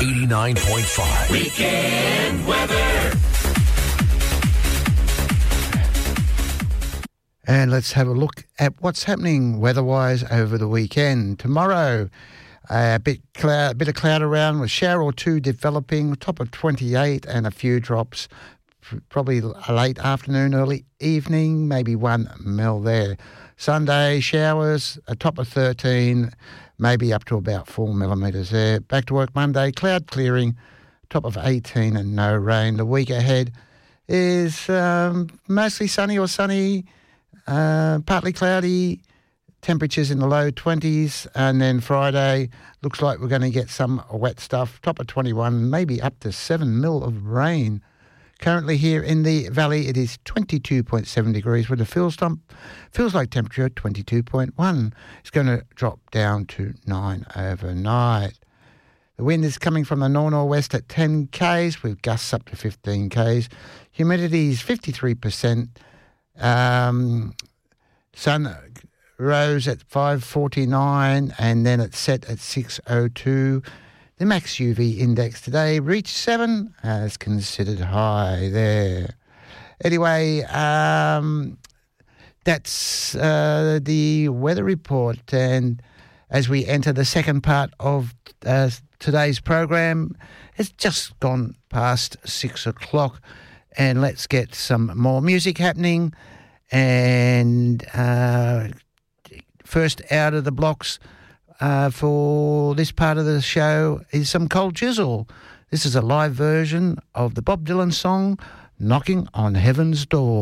89.5. Weekend weather. And let's have a look at what's happening weather-wise over the weekend. Tomorrow, a bit of cloud around with shower or two developing, top of 28 and a few drops, probably late afternoon, early evening, maybe 1 mil there. Sunday, showers, a top of 13, maybe up to about 4 millimetres there. Back to work Monday, cloud clearing, top of 18 and no rain. The week ahead is mostly sunny or sunny, partly cloudy, temperatures in the low 20s, and then Friday looks like we're going to get some wet stuff, top of 21, maybe up to 7 mil of rain. Currently here in the valley it is 22.7 degrees with a feels like temperature 22.1. It's going to drop down to 9 overnight. The wind is coming from the north-northwest at 10 k's with gusts up to 15 k's. Humidity is 53%. Sun rose at 5:49 and then it set at 6:02. The max UV index today reached 7 as considered high there. Anyway, that's the weather report. And as we enter the second part of today's program, it's just gone past 6 o'clock. And let's get some more music happening. And first out of the blocks for this part of the show is some Cold Chisel. This is a live version of the Bob Dylan song, Knocking on Heaven's Door.